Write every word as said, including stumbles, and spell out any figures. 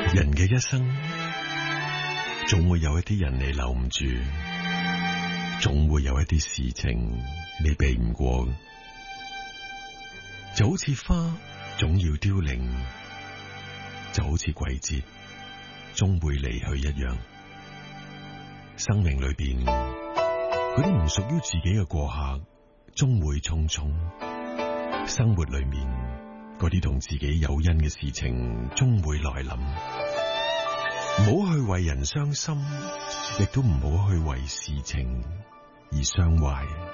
人嘅一生，總會有一啲人你留唔住，總會有一啲事情你避唔過，就好似花總要凋零，就好似季節終會離去一樣。生命裏邊嗰啲唔屬於自己嘅過客，終會匆匆；生活裏面嗰啲同自己有因嘅事情，終會來臨。唔好去為人傷心，亦都唔好去為事情而傷懷。